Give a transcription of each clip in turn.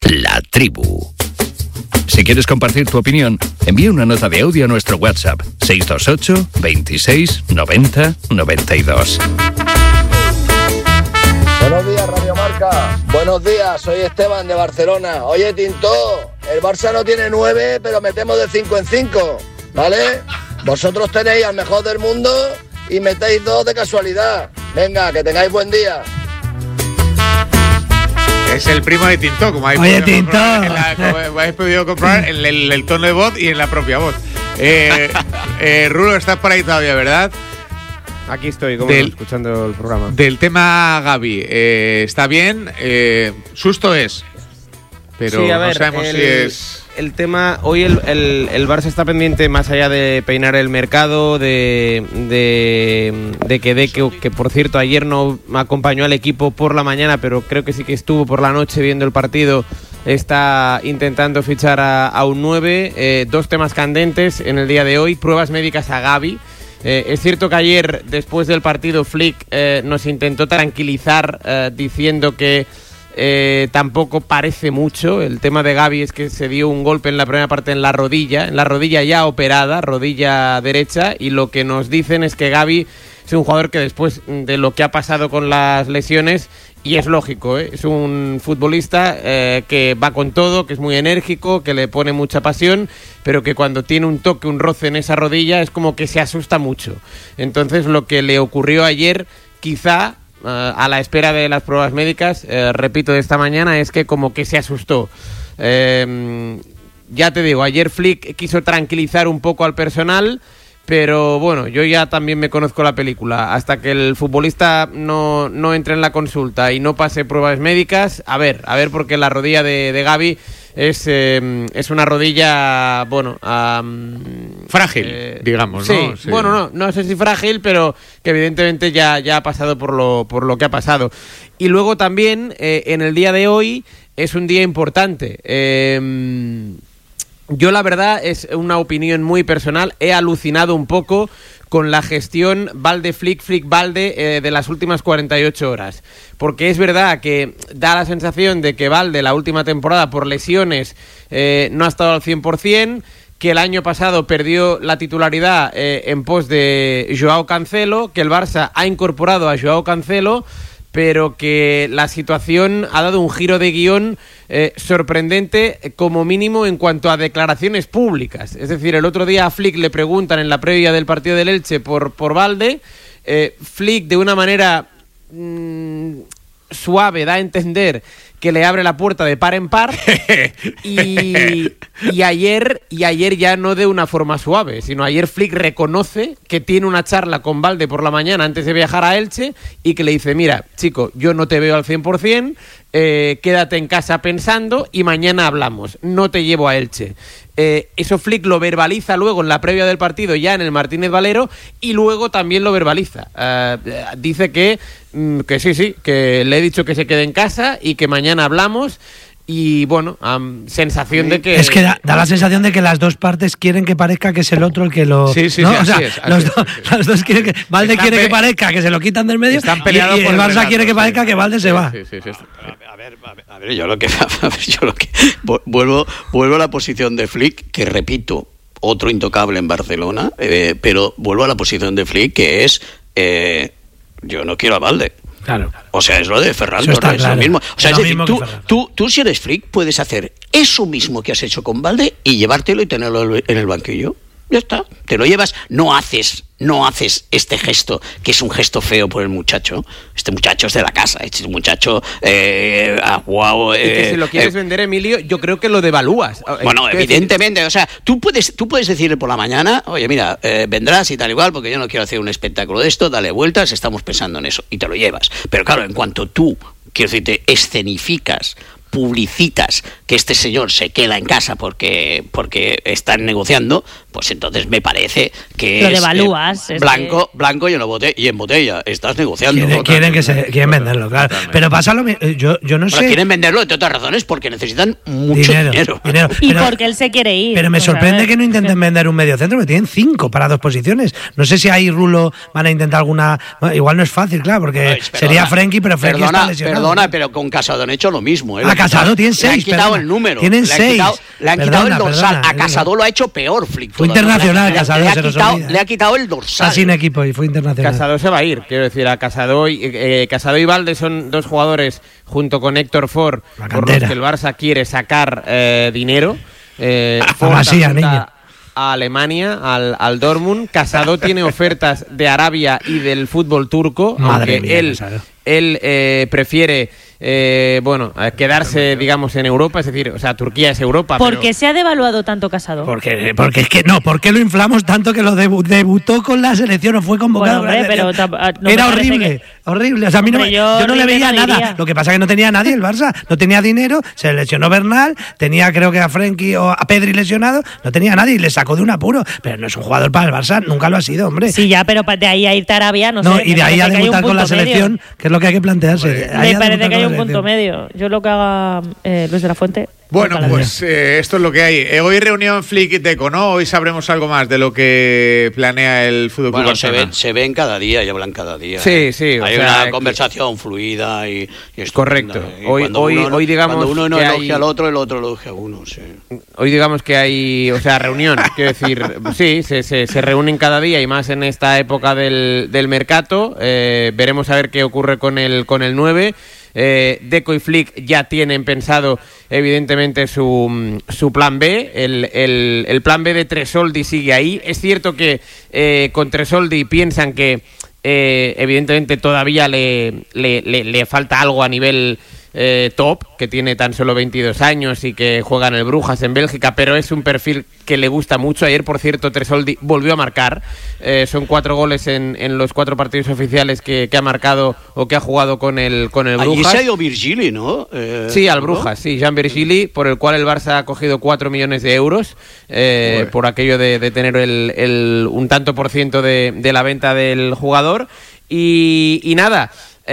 La Tribu. Si quieres compartir tu opinión, envía una nota de audio a nuestro WhatsApp 628 26 90 92. Buenos días, Radio Marca. Buenos días, soy Esteban de Barcelona. Oye, Tinto, el Barça no tiene 9, pero metemos de 5 en 5, ¿vale? Vosotros tenéis al mejor del mundo y metéis 2 de casualidad. Venga, que tengáis buen día. Es el primo de Tinto, como habéis podido comprobar en el tono de voz y en la propia voz. Rulo, estás por ahí todavía, ¿verdad? Aquí estoy, escuchando el programa. Del tema Gavi, está bien, susto es, pero sí, a ver, no sabemos si es... El tema, hoy el Barça está pendiente, más allá de peinar el mercado, de que Deco, que por cierto ayer no me acompañó al equipo por la mañana, pero creo que sí que estuvo por la noche viendo el partido, está intentando fichar a un 9, 2 temas candentes en el día de hoy, pruebas médicas a Gavi. Es cierto que ayer, después del partido, Flick nos intentó tranquilizar diciendo que tampoco parece mucho. El tema de Gavi es que se dio un golpe en la primera parte en la rodilla ya operada, rodilla derecha, y lo que nos dicen es que Gavi es un jugador que después de lo que ha pasado con las lesiones, y es lógico, es un futbolista que va con todo, que es muy enérgico, que le pone mucha pasión, pero que cuando tiene un toque, un roce en esa rodilla es como que se asusta mucho. Entonces lo que le ocurrió ayer, quizá a la espera de las pruebas médicas, repito, de esta mañana, es que como que se asustó. Ya te digo, ayer Flick quiso tranquilizar un poco al personal, pero bueno, yo ya también me conozco la película. Hasta que el futbolista no entre en la consulta y no pase pruebas médicas, a ver, porque la rodilla de Gavi es una rodilla, bueno, frágil, digamos, sí, ¿no? Sí. Bueno, no sé si frágil, pero que evidentemente ya ha pasado por lo que ha pasado. Y luego también, en el día de hoy, es un día importante. Yo la verdad, es una opinión muy personal, he alucinado un poco con la gestión Valde-Flick, Flick-Valde de las últimas 48 horas. Porque es verdad que da la sensación de que Valde la última temporada por lesiones no ha estado al 100%, que el año pasado perdió la titularidad en pos de Joao Cancelo, que el Barça ha incorporado a Joao Cancelo, pero que la situación ha dado un giro de guión sorprendente, como mínimo en cuanto a declaraciones públicas. Es decir, el otro día a Flick le preguntan en la previa del partido del Elche por Valde. Flick, de una manera suave, da a entender que le abre la puerta de par en par y ayer ya no de una forma suave, sino ayer Flick reconoce que tiene una charla con Valde por la mañana antes de viajar a Elche y que le dice: mira, chico, yo no te veo al 100%, quédate en casa pensando y mañana hablamos, no te llevo a Elche. Eso Flick lo verbaliza luego en la previa del partido ya en el Martínez Valero, y luego también lo verbaliza. Dice que sí, que le he dicho que se quede en casa y que mañana hablamos. Y bueno, sensación de que... Es que da la sensación de que las dos partes quieren que parezca que es el otro el que lo... Sí, ¿no? sí, o sea, los dos quieren que... Valde quiere que parezca que se lo quitan del medio, y el Barça quiere que parezca que Valde se va. Sí. A ver, yo lo que vuelvo a la posición de Flick, que repito, otro intocable en Barcelona, pero vuelvo a la posición de Flick, que es yo no quiero a Valde. Claro. O sea, es lo de Ferran, no es lo mismo. O sea, es decir, tú si eres Flick puedes hacer eso mismo que has hecho con Valde y llevártelo y tenerlo en el banquillo. Ya está, te lo llevas, no haces este gesto, que es un gesto feo por el muchacho. Este muchacho es de la casa, este muchacho ha jugado... y que si lo quieres vender, Emilio, yo creo que lo devalúas. Bueno, evidentemente, o sea, tú puedes decirle por la mañana: oye, mira, vendrás y tal igual, porque yo no quiero hacer un espectáculo de esto, dale vueltas, estamos pensando en eso, y te lo llevas. Pero claro, en cuanto tú, quiero decirte, escenificas, publicitas que este señor se queda en casa porque están negociando, pues entonces me parece que lo devalúas, blanco y en botella estás negociando. Quieren venderlo, claro. Pero pasa lo mismo, yo no sé. Quieren venderlo entre otras razones porque necesitan mucho dinero. Y porque él se quiere ir. Pero me sorprende que no intenten vender un medio centro, que tienen 5 para 2 posiciones. No sé si ahí Rulo van a intentar alguna... Igual no es fácil, claro, porque sería Frenkie, pero Frenkie está lesionado. Perdona, pero con Casadón he hecho lo mismo. Casado tienen 6. Le han quitado el número. Tienen 6. Le han quitado el dorsal. A Casado lo ha hecho peor, Flick. Fue internacional, Casado, se nos olvida. Le ha quitado el dorsal. Está sin equipo y fue internacional. Casado se va a ir, quiero decir, a Casado y Valde son dos jugadores junto con Héctor Ford por los que el Barça quiere sacar dinero. A Alemania, al Dortmund. Casado tiene ofertas de Arabia y del fútbol turco, aunque él prefiere quedarse, digamos, en Europa, es decir, o sea, Turquía es Europa. ¿Por qué se ha devaluado tanto Casado? Porque es que no, ¿por qué lo inflamos tanto que lo debutó con la selección o fue convocado? Bueno, pero era horrible. O sea, a mí yo no le veía nada. Lo que pasa es que no tenía nadie el Barça, no tenía dinero, se lesionó Bernal, tenía creo que a Frenkie o a Pedri lesionado, no tenía nadie y le sacó de un apuro, pero no es un jugador para el Barça, nunca lo ha sido, hombre. Sí, ya, pero de ahí a irte a Arabia, no sé. Y de ahí a debutar con la selección, que es lo que hay que plantearse. Me parece que hay un punto medio. Yo lo que haga Luis de la Fuente. Bueno, pues esto es lo que hay. Hoy reunión Flick y Teco, ¿no? Hoy sabremos algo más de lo que planea el Fútbol Club Barcelona. Bueno, se ven cada día y hablan cada día. Sí. Hay una conversación fluida y es correcto. Hoy digamos cuando uno que elogia al otro, el otro elogia a uno. Sí. Hoy digamos que hay, reunión. Quiero decir, sí, se reúnen cada día y más en esta época del mercado. Veremos a ver qué ocurre con el 9. Deco y Flick ya tienen pensado evidentemente su plan B. El plan B de Tresoldi sigue ahí. Es cierto que con Tresoldi piensan que evidentemente todavía le falta algo a nivel top, que tiene tan solo 22 años y que juega en el Brujas en Bélgica, pero es un perfil que le gusta mucho. Ayer, por cierto, Tresoldi volvió a marcar. Son 4 goles en los 4 partidos oficiales que ha marcado o que ha jugado con el Brujas. Allí se ha ido Virgili, ¿no? Sí, al Brujas, sí, Jean Virgili, por el cual el Barça ha cogido 4 millones de euros por aquello de tener un tanto por ciento de la venta del jugador. Y nada,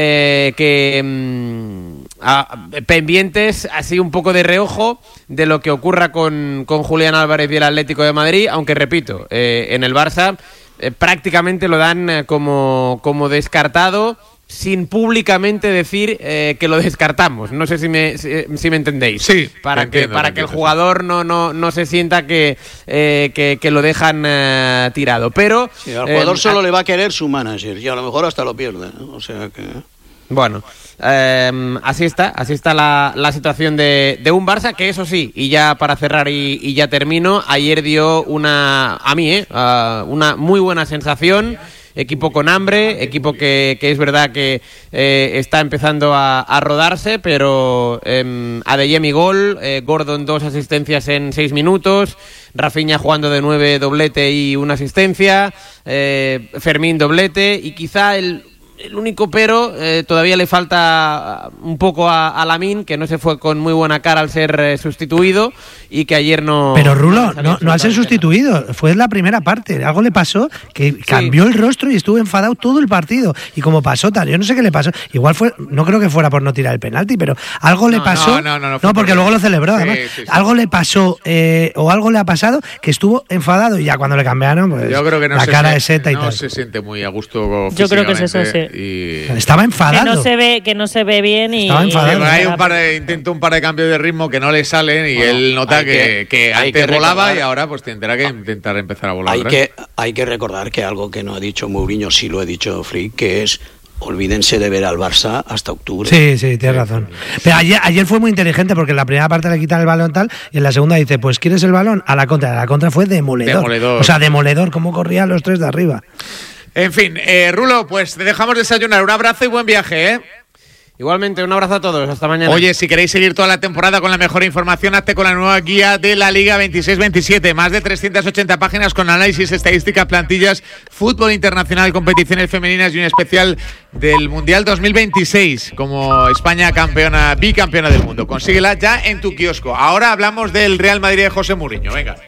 pendientes así un poco de reojo de lo que ocurra con Julián Álvarez y el Atlético de Madrid, aunque repito, en el Barça prácticamente lo dan como descartado, sin públicamente decir que lo descartamos. No sé si me entendéis. Sí, para que el jugador no se sienta que lo dejan tirado. Pero sí, al jugador solo le va a querer su manager y a lo mejor hasta lo pierde, ¿no? O sea que... Bueno, así está la situación de un Barça que, eso sí, y ya para cerrar y ya termino, ayer dio una muy buena sensación. Equipo con hambre, equipo que es verdad que está empezando a rodarse, pero Adeyemi gol, Gordon 2 asistencias en 6 minutos, Rafinha jugando de 9, doblete y una asistencia, Fermín doblete, y quizá el único pero todavía le falta un poco a Lamine, que no se fue con muy buena cara al ser sustituido y que ayer no... Pero Rulo, no al ser sustituido, fue en la primera parte, algo le pasó que cambió el rostro y estuvo enfadado todo el partido, y como pasó tal, yo no sé qué le pasó, igual fue, no creo que fuera por no tirar el penalti, pero algo le pasó, no porque luego lo celebró además, sí. Algo le pasó o algo le ha pasado que estuvo enfadado, y ya cuando le cambiaron, pues yo creo que la cara de seta y tal. No se siente muy a gusto. Yo creo que es eso, sí. Estaba enfadado. Que no se ve bien y... Estaba enfadado. Intentó un par de cambios de ritmo que no le salen, y él nota que antes volaba y ahora pues tendrá que intentar empezar a volar. Hay que recordar que algo que no ha dicho Mourinho, sí lo ha dicho Flick, que es: olvídense de ver al Barça hasta octubre. Sí, tienes razón. Pero ayer fue muy inteligente, porque en la primera parte le quitan el balón tal, y en la segunda dice, pues ¿quieres el balón? A la contra. La contra fue demoledor. O sea, demoledor, cómo corrían los 3 de arriba. En fin, Rulo, pues te dejamos desayunar. Un abrazo y buen viaje, ¿eh? Igualmente, un abrazo a todos, hasta mañana. Oye, si queréis seguir toda la temporada con la mejor información, hazte con la nueva guía de la Liga 26-27. Más de 380 páginas con análisis, estadísticas, plantillas, fútbol internacional, competiciones femeninas y un especial del Mundial 2026, como España bicampeona del mundo. Consíguela ya en tu kiosco. Ahora hablamos del Real Madrid de José Mourinho. Venga.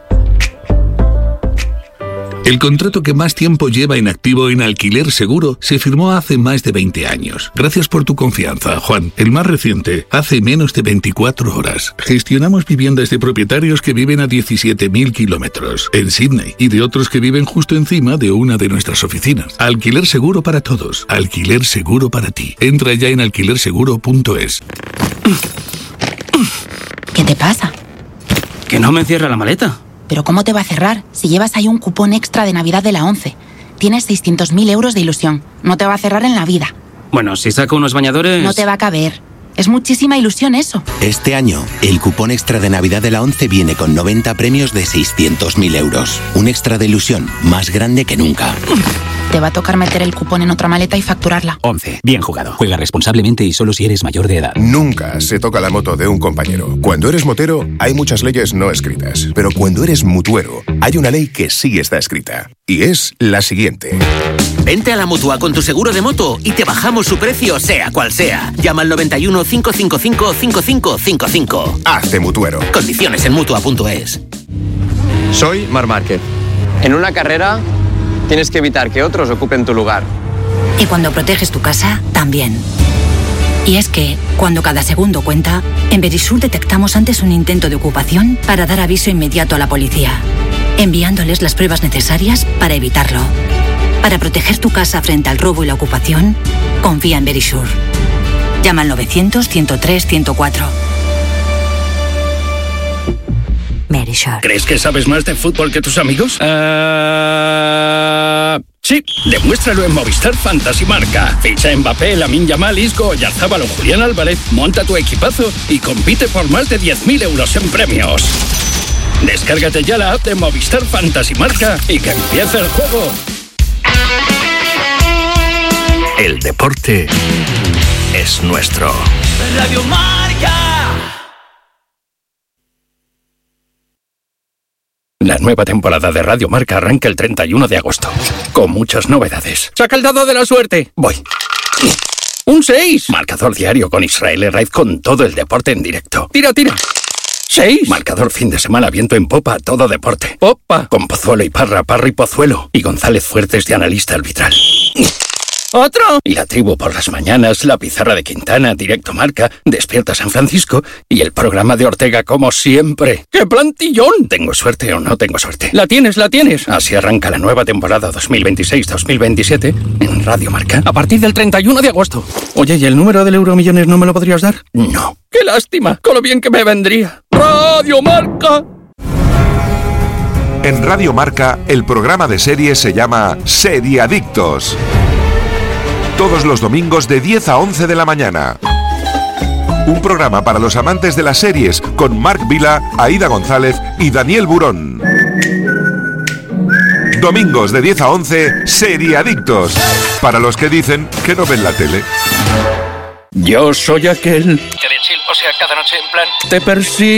El contrato que más tiempo lleva en activo en Alquiler Seguro se firmó hace más de 20 años. Gracias por tu confianza, Juan. El más reciente, hace menos de 24 horas. Gestionamos viviendas de propietarios que viven a 17.000 kilómetros en Sydney y de otros que viven justo encima de una de nuestras oficinas. Alquiler Seguro para todos. Alquiler Seguro para ti. Entra ya en alquilerseguro.es. ¿Qué te pasa? Que no me cierra la maleta. ¿Pero cómo te va a cerrar si llevas ahí un cupón extra de Navidad de la ONCE? Tienes 600.000 euros de ilusión. No te va a cerrar en la vida. Bueno, si saco unos bañadores... No te va a caber. Es muchísima ilusión eso. Este año, el cupón extra de Navidad de la ONCE viene con 90 premios de 600.000 euros. Un extra de ilusión más grande que nunca. Te va a tocar meter el cupón en otra maleta y facturarla. 11. Bien jugado. Juega responsablemente y solo si eres mayor de edad. Nunca se toca la moto de un compañero. Cuando eres motero, hay muchas leyes no escritas. Pero cuando eres mutuero, hay una ley que sí está escrita. Y es la siguiente. Vente a la Mutua con tu seguro de moto y te bajamos su precio, sea cual sea. Llama al 91 555 5555. Hazte mutuero. Condiciones en Mutua.es. Soy Marc Márquez. En una carrera tienes que evitar que otros ocupen tu lugar. Y cuando proteges tu casa, también. Y es que, cuando cada segundo cuenta, en Verisur detectamos antes un intento de ocupación para dar aviso inmediato a la policía, enviándoles las pruebas necesarias para evitarlo. Para proteger tu casa frente al robo y la ocupación, confía en Verisur. Llama al 900-103-104. Verisur. ¿Crees que sabes más de fútbol que tus amigos? Sí, demuéstralo en Movistar Fantasy Marca. Ficha Mbappé, Lamine Yamal, Isco, Oyarzabal o Julián Álvarez, monta tu equipazo y compite por más de 10.000 euros en premios. Descárgate ya la app de Movistar Fantasy Marca y que empiece el juego. El deporte es nuestro. Radio Marca. La nueva temporada de Radio Marca arranca el 31 de agosto, con muchas novedades. ¡Saca el dado de la suerte! Voy. ¡Un 6! Marcador diario con Israel Herraiz con todo el deporte en directo. ¡Tira, tira! 6. Marcador fin de semana, viento en popa, todo deporte. ¡Popa! Con Pozuelo y Parra, Parra y Pozuelo. Y González Fuertes de analista arbitral. ¡Otro! Y la tribu por las mañanas, la pizarra de Quintana, Directo Marca, Despierta San Francisco y el programa de Ortega como siempre. ¡Qué plantillón! ¿Tengo suerte o no tengo suerte? ¡La tienes, la tienes! Así arranca la nueva temporada 2026-2027 en Radio Marca a partir del 31 de agosto. Oye, ¿y el número del Euromillones no me lo podrías dar? No. ¡Qué lástima! Con lo bien que me vendría. Radio Marca. En Radio Marca, el programa de series se llama Seriadictos. Todos los domingos de 10 a 11 de la mañana. Un programa para los amantes de las series con Marc Vila, Aída González y Daniel Burón. Domingos de 10 a 11, Seriadictos. Para los que dicen que no ven la tele. Yo soy aquel que de chill, o sea, cada noche en plan te persigue.